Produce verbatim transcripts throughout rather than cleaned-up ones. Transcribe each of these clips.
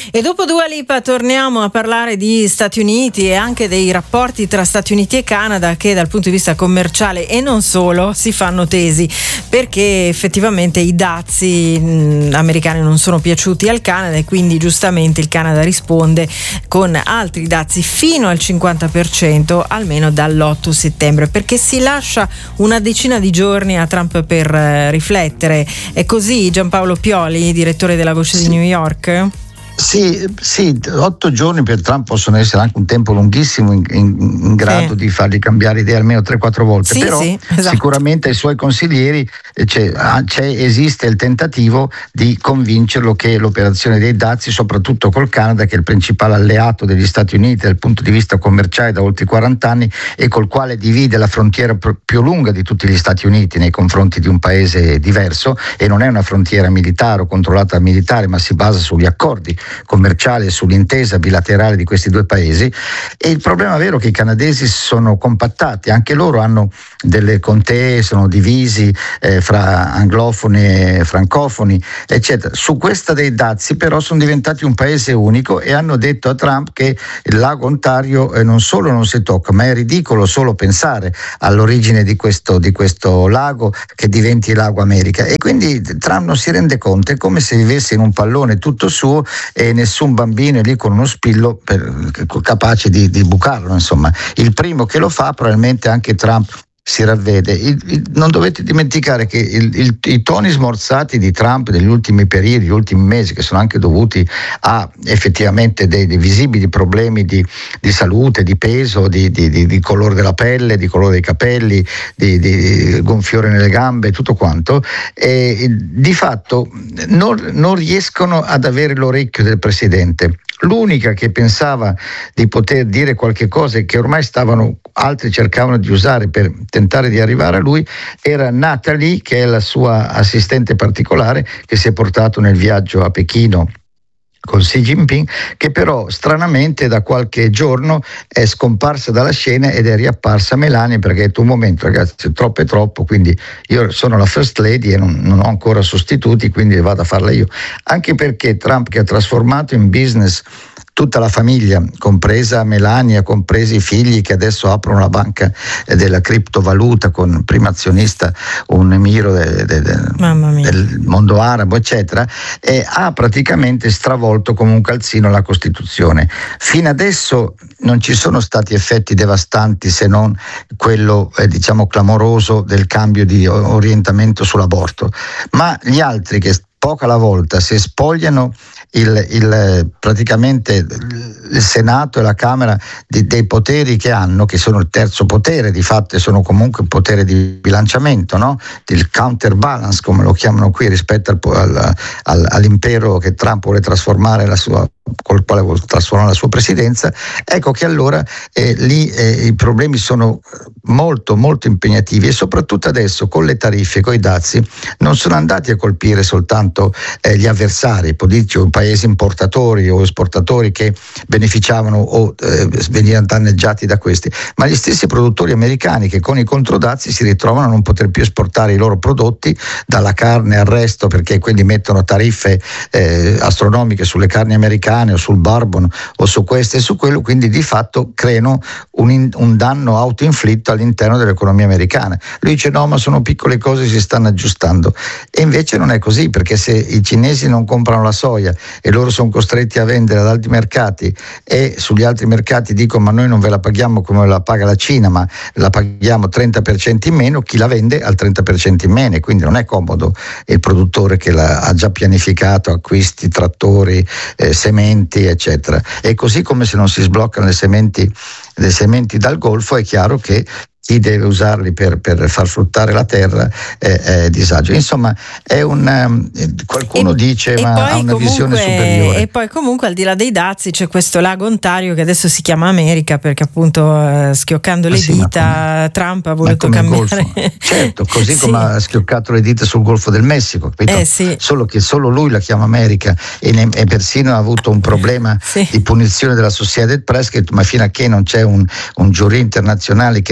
E dopo Dua Lipa torniamo a parlare di Stati Uniti e anche dei rapporti tra Stati Uniti e Canada, che dal punto di vista commerciale e non solo si fanno tesi, perché effettivamente i dazi mh, americani non sono piaciuti al Canada e quindi giustamente il Canada risponde con altri dazi fino al cinquanta per cento almeno dall'otto settembre, perché si lascia una decina di giorni a Trump per eh, riflettere. È così, Giampaolo Pioli, direttore della Voce Sì. di New York? Sì, sì, otto giorni per Trump possono essere anche un tempo lunghissimo in, in, in grado sì. di fargli cambiare idea almeno tre quattro volte, sì, però sì, esatto. sicuramente ai suoi consiglieri c'è, c'è, esiste il tentativo di convincerlo che l'operazione dei dazi, soprattutto col Canada, che è il principale alleato degli Stati Uniti dal punto di vista commerciale da oltre quaranta anni e col quale divide la frontiera più lunga di tutti gli Stati Uniti nei confronti di un paese diverso, e non è una frontiera militare o controllata da militari, ma si basa sugli accordi commerciale e sull'intesa bilaterale di questi due paesi. E il problema vero è che i canadesi sono compattati, anche loro hanno delle contee, sono divisi eh, fra anglofoni e francofoni eccetera. Su questa dei dazi però sono diventati un paese unico e hanno detto a Trump che il lago Ontario eh, non solo non si tocca, ma è ridicolo solo pensare all'origine di questo, di questo lago che diventi lago America, e quindi Trump non si rende conto, è come se vivesse in un pallone tutto suo e nessun bambino è lì con uno spillo per, capace di, di bucarlo. Insomma, il primo che lo fa probabilmente anche Trump si ravvede. Il, il, non dovete dimenticare che il, il, i toni smorzati di Trump degli ultimi periodi, gli ultimi mesi, che sono anche dovuti a effettivamente dei, dei visibili problemi di, di salute, di peso, di, di, di, di colore della pelle, di colore dei capelli, di, di gonfiore nelle gambe, tutto quanto, e di fatto non, non riescono ad avere l'orecchio del presidente. L'unica che pensava di poter dire qualche cosa e che ormai stavano, altri cercavano di usare per tentare di arrivare a lui, era Natalie, che è la sua assistente particolare, che si è portato nel viaggio a Pechino con Xi Jinping, che però stranamente da qualche giorno è scomparsa dalla scena ed è riapparsa Melania, perché ha detto: un momento ragazzi, troppo è troppo, quindi io sono la first lady e non, non ho ancora sostituti, quindi vado a farla io. Anche perché Trump, che ha trasformato in business tutta la famiglia, compresa Melania, compresi i figli che adesso aprono la banca della criptovaluta con primo azionista un emiro de, de, de, del mondo arabo eccetera, e ha praticamente stravolto come un calzino la Costituzione. Fino adesso non ci sono stati effetti devastanti, se non quello eh, diciamo clamoroso del cambio di orientamento sull'aborto, ma gli altri, che poca alla volta si spogliano il, il praticamente il Senato e la Camera di, dei poteri che hanno, che sono il terzo potere di fatto e sono comunque un potere di bilanciamento, no? Il counterbalance, come lo chiamano qui, rispetto al, al, al, all'impero che Trump vuole trasformare la sua col quale vuole trasformare la sua presidenza. Ecco che allora eh, lì eh, i problemi sono molto molto impegnativi, e soprattutto adesso con le tariffe, con i dazi, non sono andati a colpire soltanto eh, gli avversari politici o paesi importatori o esportatori che beneficiavano o eh, venivano danneggiati da questi, ma gli stessi produttori americani che con i controdazi si ritrovano a non poter più esportare i loro prodotti, dalla carne al resto, perché quelli mettono tariffe eh, astronomiche sulle carni americane o sul bourbon o su questo e su quello, quindi di fatto creano un, in, un danno autoinflitto all'interno dell'economia americana. Lui dice no, ma sono piccole cose, si stanno aggiustando, e invece non è così, perché se i cinesi non comprano la soia e loro sono costretti a vendere ad alti mercati, e sugli altri mercati dicono ma noi non ve la paghiamo come la paga la Cina, ma la paghiamo trenta per cento in meno, chi la vende al trenta per cento in meno, quindi non è comodo il produttore che la, ha già pianificato acquisti, trattori, eh, sementi eccetera. E così come se non si sbloccano le sementi, le sementi dal Golfo, è chiaro che chi deve usarli per, per far fruttare la terra è, è disagio. Insomma, è un um, qualcuno e, dice e ma ha una comunque, visione superiore. E poi comunque al di là dei dazi c'è questo lago Ontario che adesso si chiama America, perché appunto eh, schioccando le sì, dita come, Trump ha voluto cambiare. Certo, così sì. come ha schioccato le dita sul Golfo del Messico, capito? Eh, sì. Solo che solo lui la chiama America, e, ne, e persino ha avuto un problema sì. di punizione della Associated Press, che ma fino a che non c'è un, un giurì internazionale che ristabilisce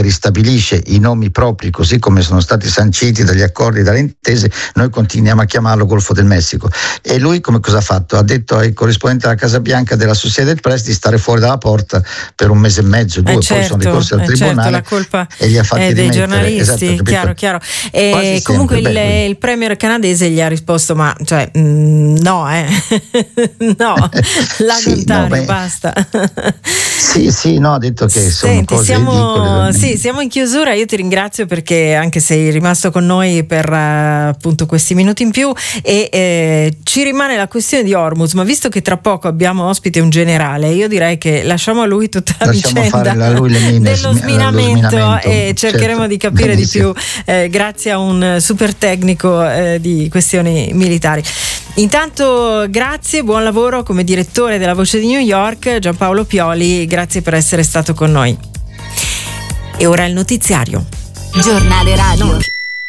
stabilisce i nomi propri così come sono stati sanciti dagli accordi, dalle intese, noi continuiamo a chiamarlo Golfo del Messico. E lui come cosa ha fatto? Ha detto ai corrispondenti della Casa Bianca della Sociedad Press di stare fuori dalla porta per un mese e mezzo, due, eh poi certo, sono ricorsi al eh tribunale certo, la colpa e li ha fatti è dei rimettere. giornalisti, esatto, chiaro, chiaro. E comunque sempre, il, beh, il premier canadese gli ha risposto ma cioè mh, no eh no lago sì, Ontario, no, basta. Sì, sì, no, ha detto che sono Senti, cose siamo, ridicole. sì, siamo in chiusura, io ti ringrazio perché anche sei rimasto con noi per uh, appunto questi minuti in più e eh, ci rimane la questione di Hormuz, ma visto che tra poco abbiamo ospite un generale, io direi che lasciamo a lui tutta la Lasciamo vicenda fare a lui le mine, dello sminamento, sminamento, e cercheremo certo, di capire benissimo. di più eh, grazie a un super tecnico eh, di questioni militari. Intanto grazie, buon lavoro come direttore della Voce di New York, Giampaolo Pioli, grazie per essere stato con noi. E ora il notiziario. Giornale radio.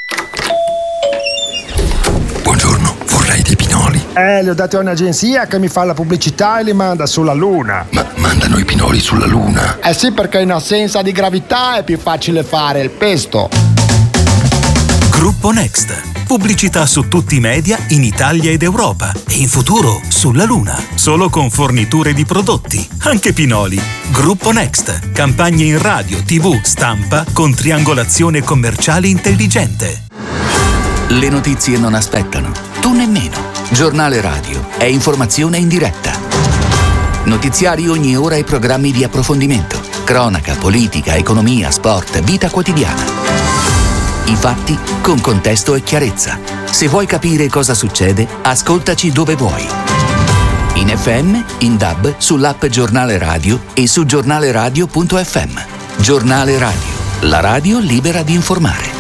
Buongiorno, vorrei dei pinoli. Eh, li ho dati a un'agenzia che mi fa la pubblicità e li manda sulla Luna. Ma mandano i pinoli sulla Luna? Eh sì, perché in assenza di gravità è più facile fare il pesto. Gruppo Next. Pubblicità su tutti i media in Italia ed Europa e in futuro sulla Luna. Solo con forniture di prodotti, anche pinoli. Gruppo Next. Campagne in radio, tivù, stampa con triangolazione commerciale intelligente. Le notizie non aspettano. Tu nemmeno. Giornale radio è informazione in diretta. Notiziari ogni ora e programmi di approfondimento. Cronaca, politica, economia, sport, vita quotidiana. I fatti con contesto e chiarezza. Se vuoi capire cosa succede, ascoltaci dove vuoi. In F M, in D A B, sull'app Giornale Radio e su giornaleradio punto effe emme. Giornale Radio, la radio libera di informare.